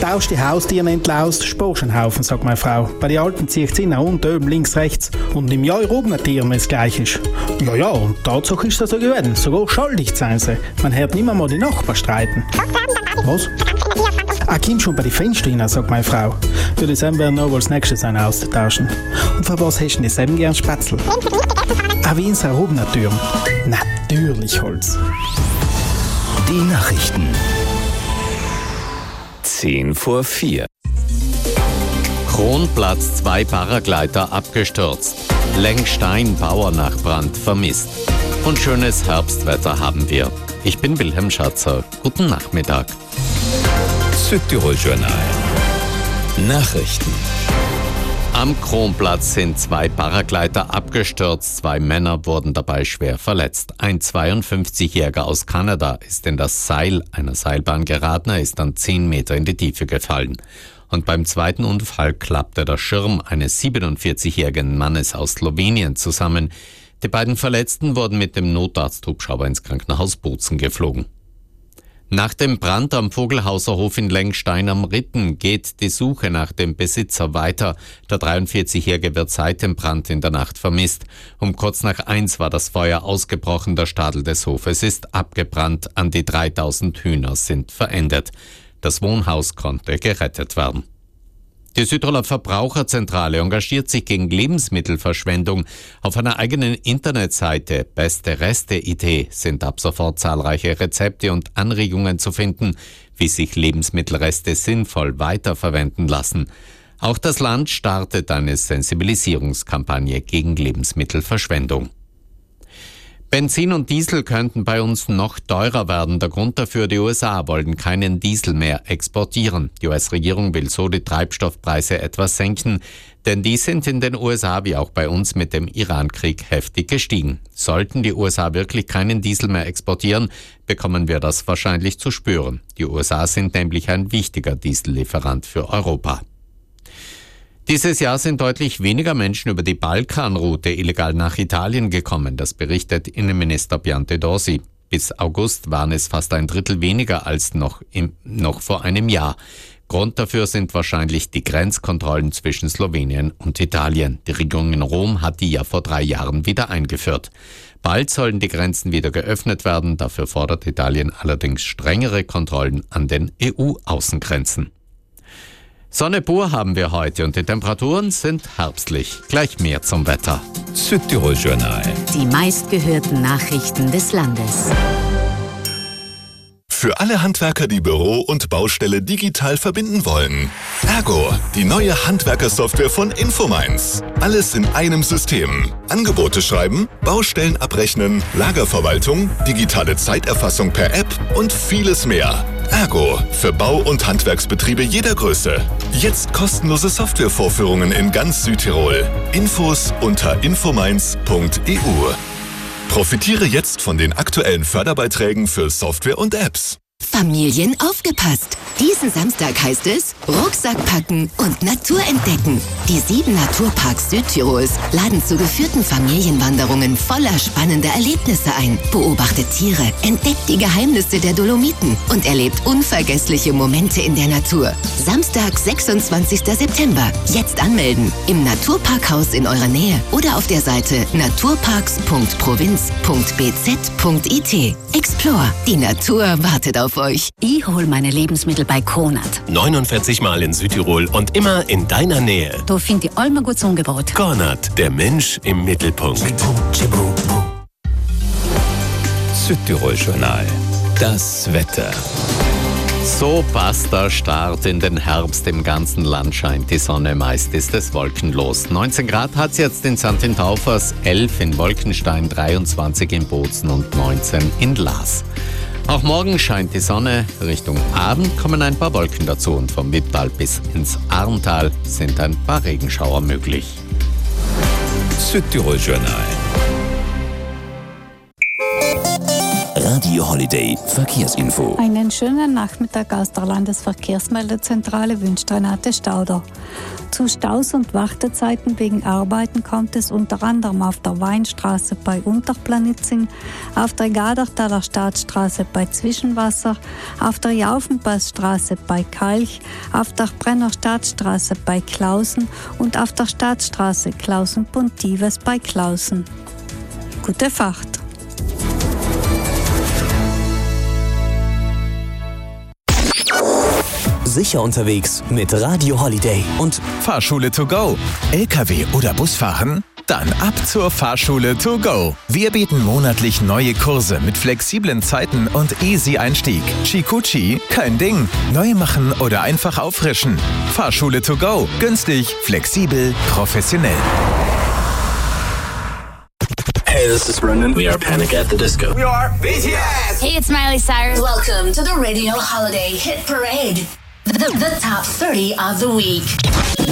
Tausch die Haustiere entlaust, sparst einen Haufen, sagt meine Frau. Bei den Alten zieht sie nach unten, oben, links, rechts. Und im Jahr oben Tieren, wenn es gleich ist. Ja, und Tatsache ist das so geworden. Sogar schuldig sein sie. Man hört nicht mal die Nachbarn streiten. Was? Kommt schon bei den Fenstern rein, sagt meine Frau. Würde ich sagen, werden noch als nächstes einen austauschen. Und für was hast du denn selben gern Spätzle? Wie in unsere Türen. Natürlich Holz. Die Nachrichten. 3:10. Kronplatz, 2 Paragleiter abgestürzt. Lengstein, Bauer nach Brand vermisst. Und schönes Herbstwetter haben wir. Ich bin Wilhelm Schatzer. Guten Nachmittag. Südtirol Journal. Nachrichten. Am Kronplatz sind 2 Paragleiter abgestürzt. 2 Männer wurden dabei schwer verletzt. Ein 52-Jähriger aus Kanada ist in das Seil einer Seilbahn geraten. Er ist dann 10 Meter in die Tiefe gefallen. Und beim zweiten Unfall klappte der Schirm eines 47-jährigen Mannes aus Slowenien zusammen. Die beiden Verletzten wurden mit dem Notarzthubschrauber ins Krankenhaus Bozen geflogen. Nach dem Brand am Vogelhauser Hof in Lengstein am Ritten geht die Suche nach dem Besitzer weiter. Der 43-Jährige wird seit dem Brand in der Nacht vermisst. Um kurz nach 1 war das Feuer ausgebrochen. Der Stadel des Hofes ist abgebrannt. An die 3000 Hühner sind verendet. Das Wohnhaus konnte gerettet werden. Die Südtiroler Verbraucherzentrale engagiert sich gegen Lebensmittelverschwendung. Auf einer eigenen Internetseite Beste-Reste.it sind ab sofort zahlreiche Rezepte und Anregungen zu finden, wie sich Lebensmittelreste sinnvoll weiterverwenden lassen. Auch das Land startet eine Sensibilisierungskampagne gegen Lebensmittelverschwendung. Benzin und Diesel könnten bei uns noch teurer werden. Der Grund dafür: die USA wollen keinen Diesel mehr exportieren. Die US-Regierung will so die Treibstoffpreise etwas senken, denn die sind in den USA wie auch bei uns mit dem Iran-Krieg heftig gestiegen. Sollten die USA wirklich keinen Diesel mehr exportieren, bekommen wir das wahrscheinlich zu spüren. Die USA sind nämlich ein wichtiger Diesellieferant für Europa. Dieses Jahr sind deutlich weniger Menschen über die Balkanroute illegal nach Italien gekommen, das berichtet Innenminister Piantedosi. Bis August waren es fast ein Drittel weniger als noch vor einem Jahr. Grund dafür sind wahrscheinlich die Grenzkontrollen zwischen Slowenien und Italien. Die Regierung in Rom hat die ja vor 3 Jahren wieder eingeführt. Bald sollen die Grenzen wieder geöffnet werden, dafür fordert Italien allerdings strengere Kontrollen an den EU-Außengrenzen. Sonne pur haben wir heute und die Temperaturen sind herbstlich. Gleich mehr zum Wetter. Südtirol Journal. Die meistgehörten Nachrichten des Landes. Für alle Handwerker, die Büro und Baustelle digital verbinden wollen. Ergo, die neue Handwerkersoftware von Infomines. Alles in einem System. Angebote schreiben, Baustellen abrechnen, Lagerverwaltung, digitale Zeiterfassung per App und vieles mehr. Ergo, für Bau- und Handwerksbetriebe jeder Größe. Jetzt kostenlose Softwarevorführungen in ganz Südtirol. Infos unter infomines.eu. Profitiere jetzt von den aktuellen Förderbeiträgen für Software und Apps. Familien aufgepasst! Diesen Samstag heißt es Rucksack packen und Natur entdecken. Die 7 Naturparks Südtirols laden zu geführten Familienwanderungen voller spannender Erlebnisse ein. Beobachtet Tiere, entdeckt die Geheimnisse der Dolomiten und erlebt unvergessliche Momente in der Natur. Samstag, 26. September. Jetzt anmelden. Im Naturparkhaus in eurer Nähe oder auf der Seite naturparks.provinz.bz.it. Explore. Die Natur wartet auf euch. Ich hol meine Lebensmittel bei Konat. 49 Mal in Südtirol und immer in deiner Nähe. Da finde ich allem ein gutes Angebot. Konat, der Mensch im Mittelpunkt. Südtirol Journal. Das Wetter. So passt der Start in den Herbst. Im ganzen Land scheint die Sonne, meist ist es wolkenlos. 19 Grad hat es jetzt in St. Taufers, 11 in Wolkenstein, 23 in Bozen und 19 in Laas. Auch morgen scheint die Sonne. Richtung Abend kommen ein paar Wolken dazu und vom Wipptal bis ins Arntal sind ein paar Regenschauer möglich. Südtirol Journal. Radio Holiday Verkehrsinfo. Einen schönen Nachmittag aus der Landesverkehrsmeldezentrale wünscht Renate Stauder. Zu Staus und Wartezeiten wegen Arbeiten kommt es unter anderem auf der Weinstraße bei Unterplanitzing, auf der Gadertaler Staatsstraße bei Zwischenwasser, auf der Jaufenpassstraße bei Kalch, auf der Brenner Staatsstraße bei Klausen und auf der Staatsstraße Klausen-Pontives bei Klausen. Gute Fahrt! Sicher unterwegs mit Radio Holiday und Fahrschule to go. LKW oder Busfahren? Dann ab zur Fahrschule to go. Wir bieten monatlich neue Kurse mit flexiblen Zeiten und easy Einstieg. Chikuchi, kein Ding. Neu machen oder einfach auffrischen. Fahrschule to go. Günstig, flexibel, professionell. Hey, this is Brendan. We are Panic at the Disco. We are BTS. Hey, it's Miley Cyrus. Welcome to the Radio Holiday Hit Parade. The top 30 of the week.